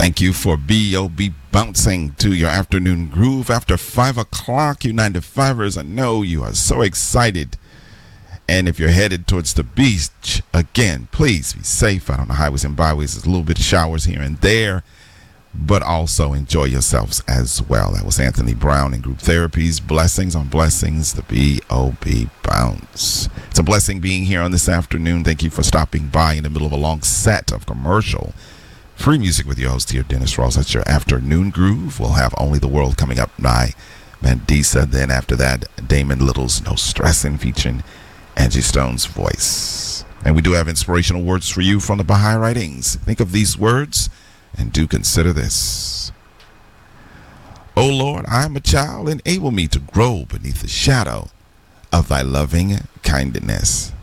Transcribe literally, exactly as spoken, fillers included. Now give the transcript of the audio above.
Thank you for B O B bouncing to your afternoon groove after five o'clock. You nine to fivers, I know you are so excited. And if you're headed towards the beach, again, please be safe out on the highways and byways. There's a little bit of showers here and there, but also enjoy yourselves as well. That was Anthony Brown and Group Therapies. Blessings on blessings, the B O B bounce. It's a blessing being here on this afternoon. Thank you for stopping by in the middle of a long set of commercial free music with your host here, Dennis Ross. That's your afternoon groove. We'll have Only the World coming up by Mandisa. Then after that, Damon Little's No Stressin' featuring Angie Stone's voice. And we do have inspirational words for you from the Baha'i writings. Think of these words and do consider this. O Lord, I am a child. Enable me to grow beneath the shadow of thy loving kindness.